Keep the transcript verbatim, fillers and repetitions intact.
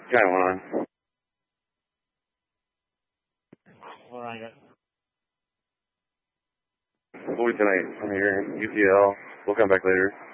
Kind of on. All right. We'll be tonight. I'm here. U C L. We'll come back later.